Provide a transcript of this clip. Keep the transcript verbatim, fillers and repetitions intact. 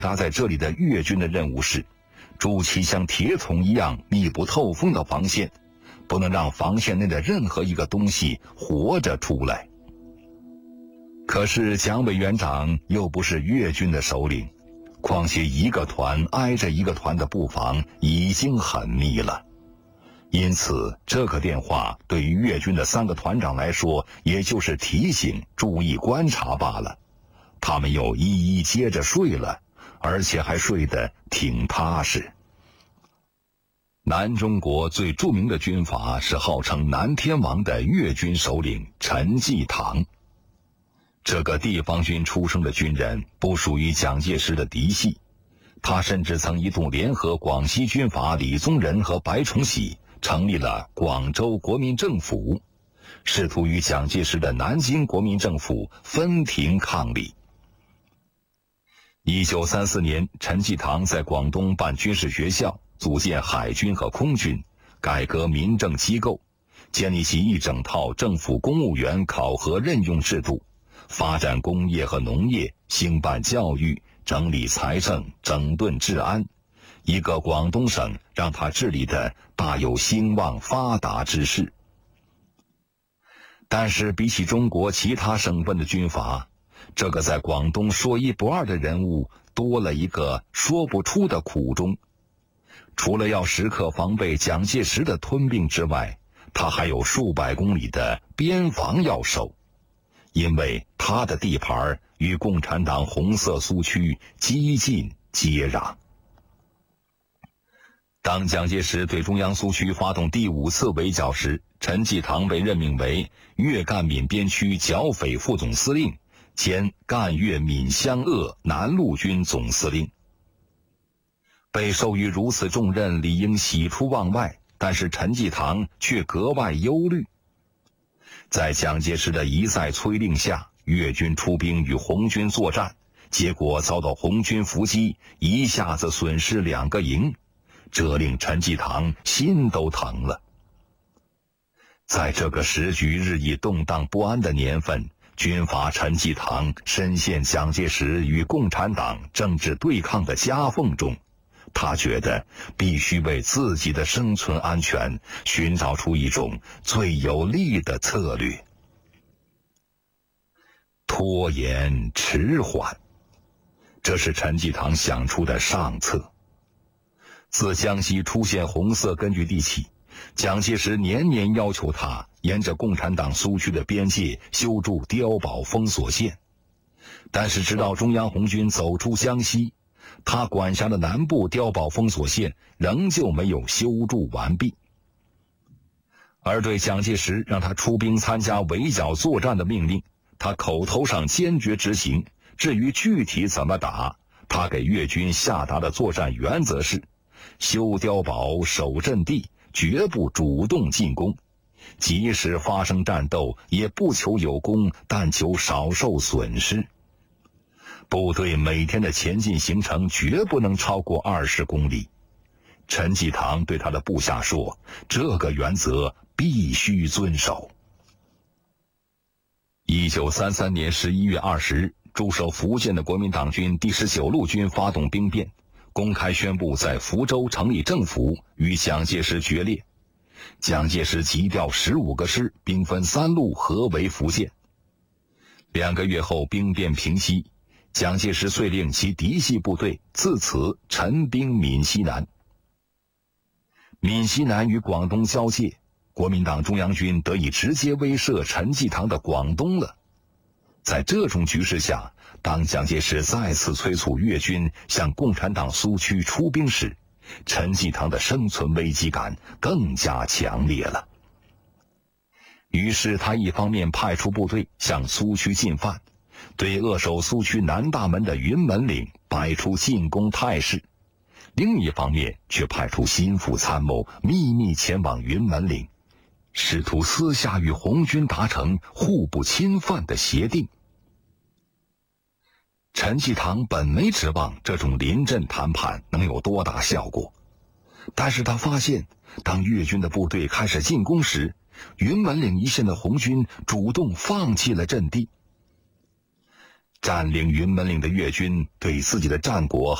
搭在这里的越军的任务是筑起像铁桶一样密不透风的防线，不能让防线内的任何一个东西活着出来。可是蒋委员长又不是越军的首领，况且一个团挨着一个团的布防已经很密了，因此这个电话对于越军的三个团长来说，也就是提醒注意观察罢了。他们又一一接着睡了，而且还睡得挺踏实。南中国最著名的军阀是号称南天王的越军首领陈济棠。这个地方军出生的军人不属于蒋介石的嫡系，他甚至曾一度联合广西军阀李宗仁和白崇禧，成立了广州国民政府，试图与蒋介石的南京国民政府分庭抗礼。一九三四年，陈济棠在广东办军事学校，组建海军和空军，改革民政机构，建立起一整套政府公务员考核任用制度，发展工业和农业，兴办教育，整理财政，整顿治安。一个广东省让他治理的大有兴旺发达之势。但是比起中国其他省份的军阀，这个在广东说一不二的人物多了一个说不出的苦衷。除了要时刻防备蒋介石的吞并之外，他还有数百公里的边防要守，因为他的地盘与共产党红色苏区几近接壤。当蒋介石对中央苏区发动第五次围剿时，陈济棠被任命为粤赣闽边区剿匪副总司令兼赣粤闽湘鄂南路军总司令。被授予如此重任，理应喜出望外，但是陈济棠却格外忧虑。在蒋介石的一再催令下，粤军出兵与红军作战，结果遭到红军伏击，一下子损失两个营，这令陈济棠心都疼了。在这个时局日益动荡不安的年份，军阀陈济棠深陷蒋介石与共产党政治对抗的夹缝中，他觉得必须为自己的生存安全寻找出一种最有利的策略。拖延迟缓，这是陈济棠想出的上策。自江西出现红色根据地起，蒋介石年年要求他沿着共产党苏区的边界修筑碉堡封锁线，但是直到中央红军走出江西，他管辖的南部碉堡封锁线仍旧没有修筑完毕。而对蒋介石让他出兵参加围剿作战的命令，他口头上坚决执行，至于具体怎么打，他给粤军下达的作战原则是：修碉堡，守阵地，绝不主动进攻，即使发生战斗，也不求有功，但求少受损失。部队每天的前进行程绝不能超过二十公里。陈济棠对他的部下说，这个原则必须遵守。一九三三年十一月二十日，驻守福建的国民党军第十九路军发动兵变，公开宣布在福州成立政府，与蒋介石决裂。蒋介石急调十五个师，兵分三路合围福建。两个月后，兵变平息，蒋介石遂令其嫡系部队自此陈兵闽西南。闽西南与广东交界，国民党中央军得以直接威慑陈济棠的广东了。在这种局势下，当蒋介石再次催促粤军向共产党苏区出兵时，陈济棠的生存危机感更加强烈了。于是他一方面派出部队向苏区进犯，对扼守苏区南大门的云门岭摆出进攻态势，另一方面却派出心腹参谋秘密前往云门岭，试图私下与红军达成互不侵犯的协定。陈济棠本没指望这种临阵谈判能有多大效果，但是他发现，当粤军的部队开始进攻时，云门岭一线的红军主动放弃了阵地。 占领云门岭的粤军对自己的战果